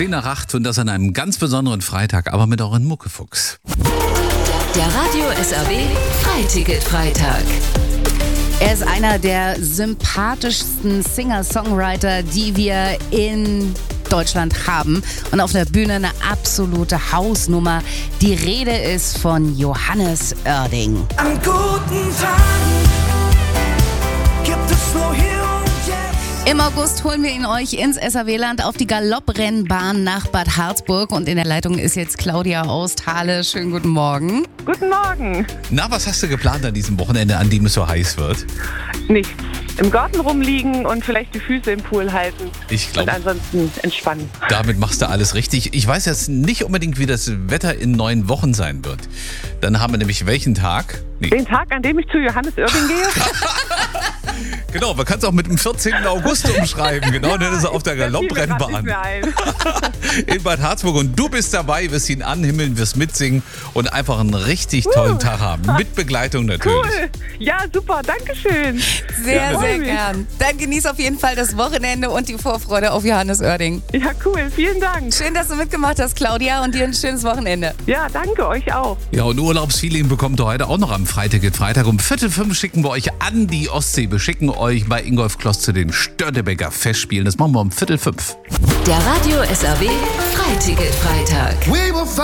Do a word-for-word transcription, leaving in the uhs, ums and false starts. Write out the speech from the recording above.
zehn nach acht und das an einem ganz besonderen Freitag, aber mit euren Muckefuchs. Der Radio S R W Freiticket-Freitag. Er ist einer der sympathischsten Singer-Songwriter, die wir in Deutschland haben. Und auf der Bühne eine absolute Hausnummer. Die Rede ist von Johannes Oerding. An guten Tagen gibt es nur hier und jetzt. Im August holen wir ihn euch ins S R W-Land auf die Galopprennbahn nach Bad Harzburg. Und in der Leitung ist jetzt Claudia aus Thale. Schönen guten Morgen. Guten Morgen. Na, was hast du geplant an diesem Wochenende, an dem es so heiß wird? Nichts. Im Garten rumliegen und vielleicht die Füße im Pool halten. Ich glaube, und ansonsten entspannen. damit machst du alles richtig. Ich weiß jetzt nicht unbedingt, wie das Wetter in neun Wochen sein wird. Dann haben wir nämlich welchen Tag? Nee. Den Tag, an dem ich zu Johannes Oerding gehe? Genau, man kann es auch mit dem vierzehnten August umschreiben. Genau, dann ist er auf der Galopprennbahn in Bad Harzburg. Und du bist dabei, wirst ihn anhimmeln, wirst mitsingen und einfach einen richtig tollen uh. Tag haben. Mit Begleitung natürlich. Cool. Ja, super. Dankeschön. Sehr, ja, sehr gern. Dann genieß auf jeden Fall das Wochenende und die Vorfreude auf Johannes Oerding. Ja, cool. Vielen Dank. Schön, dass du mitgemacht hast, Claudia, und dir ein schönes Wochenende. Ja, danke euch auch. Ja, und Urlaubsfeeling bekommt ihr heute auch noch am Freitag. Freitag um Viertel fünf schicken wir euch an die Ostsee. Wir schicken euch bei Ingolf Kloss zu den Störtebeker Festspielen. Das machen wir um Viertel fünf. Der Radio S R W Freiticket-Freitag.